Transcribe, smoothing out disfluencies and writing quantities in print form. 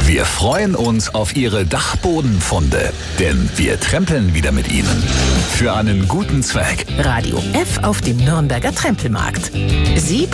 Wir freuen uns auf Ihre Dachbodenfunde, denn wir trempeln wieder mit Ihnen. Für einen guten Zweck. Radio F auf dem Nürnberger Trempelmarkt. Sie